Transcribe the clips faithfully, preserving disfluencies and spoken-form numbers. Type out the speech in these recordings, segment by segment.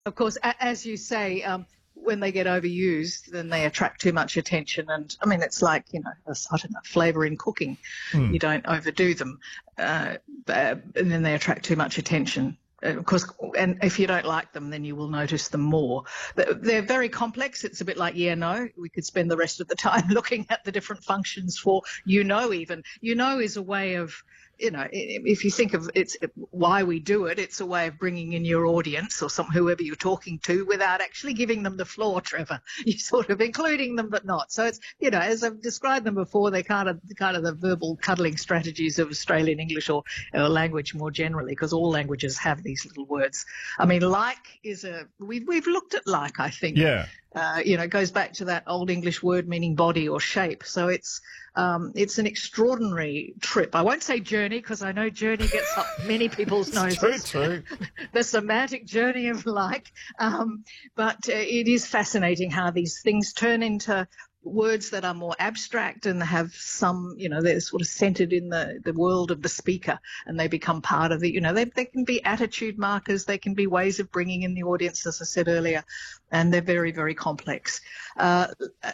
Of course, a- as you say, um, when they get overused, then they attract too much attention. And I mean, it's like, you know, a, I don't know, flavour in cooking. Hmm. You don't overdo them, uh, and then they attract too much attention. Of course, and if you don't like them, then you will notice them more. They're very complex. It's a bit like yeah, no. We could spend the rest of the time looking at the different functions for you know even. You know is a way of, you know, if you think of it's why we do it, it's a way of bringing in your audience or some whoever you're talking to without actually giving them the floor, Trevor. You're sort of including them but not. So it's, you know, as I've described them before, they're kind of kind of the verbal cuddling strategies of Australian English or, or language more generally, because all languages have these little words. I mean, like is a we've we've looked at like, I think. Yeah. Uh, you know, it goes back to that old English word meaning body or shape. So it's um, it's an extraordinary trip. I won't say journey because I know journey gets up many people's noses. True, true. The semantic journey of like. Um, but uh, it is fascinating how these things turn into words that are more abstract and have some, you know, they're sort of centered in the, the world of the speaker and they become part of the, you know, they, they can be attitude markers, they can be ways of bringing in the audience, as I said earlier, and they're very, very complex. Uh,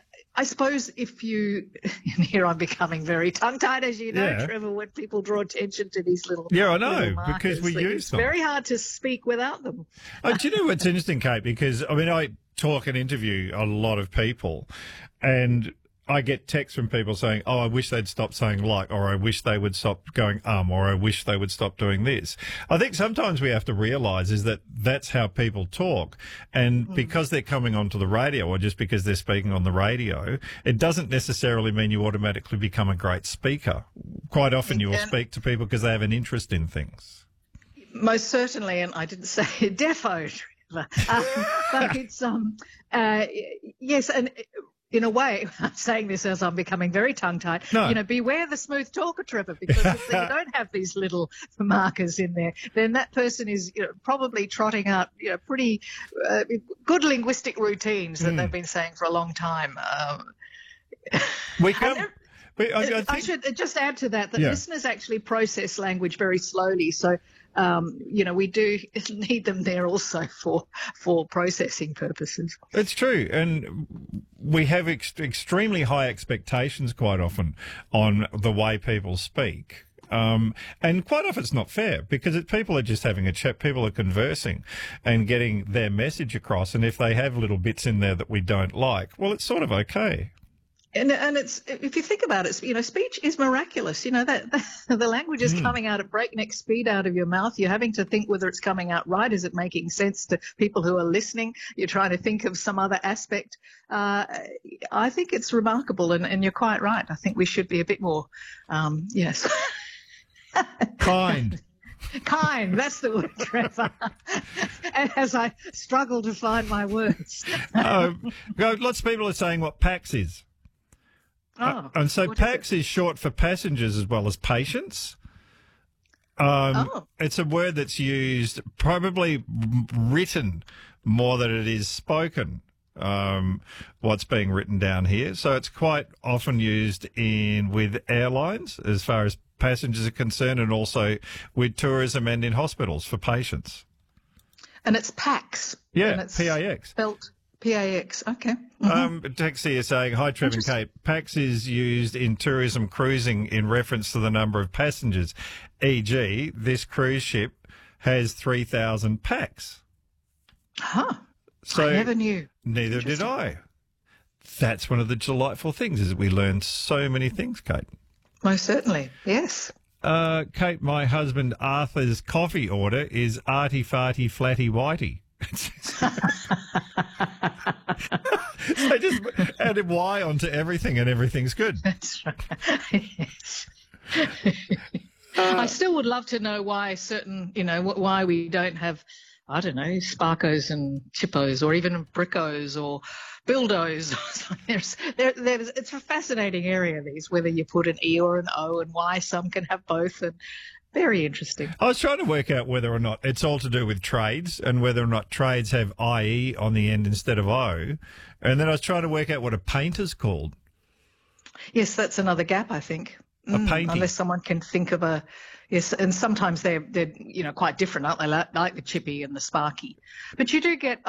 I suppose if you, and here I'm becoming very tongue-tied, as you know, Yeah. Trevor, when people draw attention to these little Yeah, I know, little because markers, we like, use it's them. very hard to speak without them. Oh, do you know what's interesting, Kate? Because, I mean, I talk and interview a lot of people, and I get texts from people saying, oh, I wish they'd stop saying like, or I wish they would stop going um, or I wish they would stop doing this. I think sometimes we have to realise is that that's how people talk. And because they're coming onto the radio or just because they're speaking on the radio, it doesn't necessarily mean you automatically become a great speaker. Quite often you will And- speak to people because they have an interest in things. Most certainly, and I didn't say defo, Trevor. Um, but it's um uh yes, and in a way, I'm saying this as I'm becoming very tongue-tied. No. You know, beware the smooth talker, Trevor, because if you don't have these little markers in there, then that person is, you know, probably trotting out, you know, pretty uh, good linguistic routines that Mm. they've been saying for a long time. Um, We come. and- we- I, I I think, should just add to that that Yeah. listeners actually process language very slowly. So, um, you know, we do need them there also for for processing purposes. It's true, and we have ex- extremely high expectations quite often on the way people speak. Um, and quite often it's not fair because it, people are just having a chat, people are conversing and getting their message across. And if they have little bits in there that we don't like, well, it's sort of okay. And and it's, if you think about it, you know, speech is miraculous. You know, that, that the language is Mm. coming out at breakneck speed out of your mouth. You're having to think whether it's coming out right. Is it making sense to people who are listening? You're trying to think of some other aspect. Uh, I think it's remarkable, and, and you're quite right. I think we should be a bit more, um, yes. Kind. Kind, that's the word, Trevor. And as I struggle to find my words. um, lots of people are saying what PAX is. Oh, And so what is PAX is short for passengers as well as patients. Um, Oh. It's a word that's used, probably written more than it is spoken, um, what's being written down here. So it's quite often used in with airlines as far as passengers are concerned, and also with tourism and in hospitals for patients. And it's PAX. Yeah, and it's P A X. Spelt P A X. Okay. Mhm. Um, Taxi is saying, hi, Trevor and Kate. PAX is used in tourism cruising in reference to the number of passengers. for example, this cruise ship has three thousand PAX. Huh. So I never knew. neither did I. That's one of the delightful things, is that we learn so many things, Kate. Most certainly. Yes. Uh, Kate, my husband Arthur's coffee order is arty farty flatty whitey. So just add a Y onto everything and everything's good. That's right. Yes. I still would love to know why certain, you know, wh- why we don't have, I don't know, Sparkos and Chippos, or even Brickos or Buildos. there's, there, there's, it's a fascinating area, these, whether you put an E or an O, and why some can have both, and very interesting. I was trying to work out whether or not it's all to do with trades and whether or not trades have I E on the end instead of O. And then I was trying to work out what a painter's called. Yes, that's another gap, I think. a Mm, painting. unless someone can think of a yes, and sometimes they're they're you know quite different, aren't they? Like, like the chippy and the sparky, but you do get